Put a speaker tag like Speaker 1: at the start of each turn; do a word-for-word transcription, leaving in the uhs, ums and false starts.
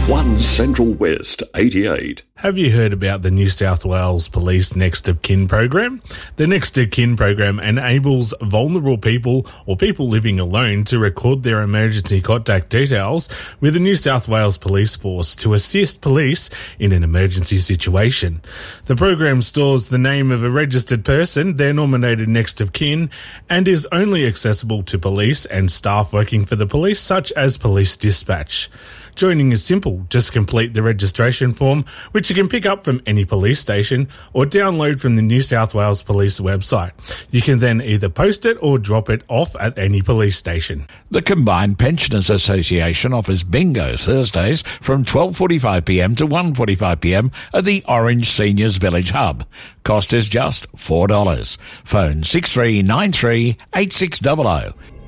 Speaker 1: one Central West eighty-eight.
Speaker 2: Have you heard about the New South Wales Police Next of Kin program? The Next of Kin program enables vulnerable people or people living alone to record their emergency contact details with the New South Wales Police Force to assist police in an emergency situation. The program stores the name of a registered person, their nominated next of kin, and is only accessible to police and staff working for the police, such as police dispatch. Joining is simple. Just complete the registration form, which you can pick up from any police station or download from the New South Wales Police website. You can then either post it or drop it off at any police station.
Speaker 3: The Combined Pensioners Association offers bingo Thursdays from twelve forty-five p m to one forty-five p m at the Orange Seniors Village Hub. Cost is just four dollars. Phone six three nine three eight six zero zero.